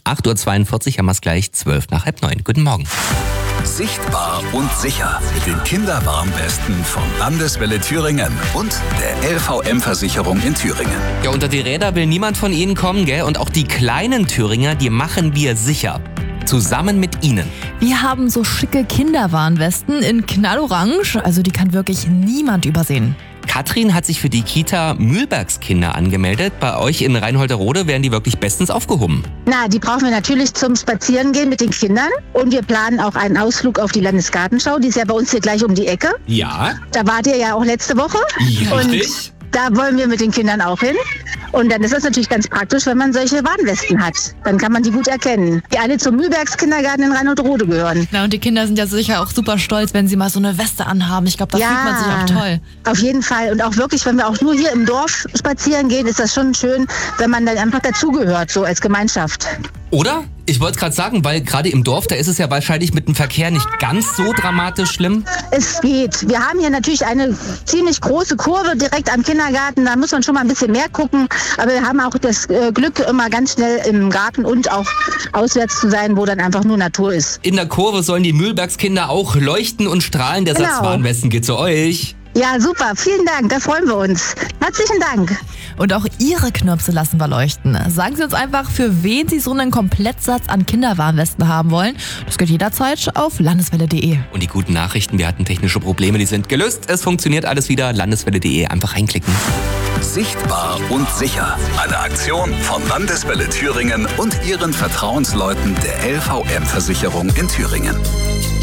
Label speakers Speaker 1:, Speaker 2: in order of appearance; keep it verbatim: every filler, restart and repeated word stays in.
Speaker 1: acht Uhr zweiundvierzig haben wir es gleich, zwölf nach halb neun. Guten Morgen.
Speaker 2: Sichtbar und sicher mit den Kinderwarnwesten von Landeswelle Thüringen und der L V M-Versicherung in Thüringen.
Speaker 1: Ja, unter die Räder will niemand von Ihnen kommen, gell? Und auch die kleinen Thüringer, die machen wir sicher. Zusammen mit Ihnen.
Speaker 3: Wir haben so schicke Kinderwarnwesten in knallorange, also die kann wirklich niemand übersehen.
Speaker 1: Katrin hat sich für die Kita Mühlbergskinder angemeldet. Bei euch in Reinholderode werden die wirklich bestens aufgehoben.
Speaker 4: Na, die brauchen wir natürlich zum Spazierengehen mit den Kindern. Und wir planen auch einen Ausflug auf die Landesgartenschau. Die ist ja bei uns hier gleich um die Ecke.
Speaker 1: Ja.
Speaker 4: Da wart ihr ja auch letzte Woche.
Speaker 1: Ja,
Speaker 4: und
Speaker 1: richtig.
Speaker 4: Da wollen wir mit den Kindern auch hin. Und dann ist das natürlich ganz praktisch, wenn man solche Warnwesten hat. Dann kann man die gut erkennen. Die alle zum Mühlbergskindergarten in Reinholderode gehören.
Speaker 3: Na, und die Kinder sind ja sicher auch super stolz, wenn sie mal so eine Weste anhaben. Ich glaube, da
Speaker 4: Ja,
Speaker 3: fühlt man sich auch toll.
Speaker 4: Auf jeden Fall. Und auch wirklich, wenn wir auch nur hier im Dorf spazieren gehen, ist das schon schön, wenn man dann einfach dazugehört, so als Gemeinschaft.
Speaker 1: Oder? Ich wollte es gerade sagen, weil gerade im Dorf, da ist es ja wahrscheinlich mit dem Verkehr nicht ganz so dramatisch schlimm.
Speaker 4: Es geht. Wir haben hier natürlich eine ziemlich große Kurve direkt am Kindergarten. Da muss man schon mal ein bisschen mehr gucken. Aber wir haben auch das äh, Glück, immer ganz schnell im Garten und auch auswärts zu sein, wo dann einfach nur Natur ist.
Speaker 1: In der Kurve sollen die Mühlbergskinder auch leuchten und strahlen. Der
Speaker 4: Genau.
Speaker 1: Satz Warnwesten geht zu euch.
Speaker 4: Ja, super. Vielen Dank. Da freuen wir uns. Herzlichen Dank.
Speaker 3: Und auch Ihre Knirpse lassen wir leuchten. Sagen Sie uns einfach, für wen Sie so einen Komplettsatz an Kinderwarnwesten haben wollen. Das geht jederzeit auf landeswelle punkt de.
Speaker 1: Und die guten Nachrichten, wir hatten technische Probleme, die sind gelöst. Es funktioniert alles wieder. landeswelle punkt de, einfach reinklicken.
Speaker 2: Sichtbar und sicher. Eine Aktion von Landeswelle Thüringen und ihren Vertrauensleuten der L V M-Versicherung in Thüringen.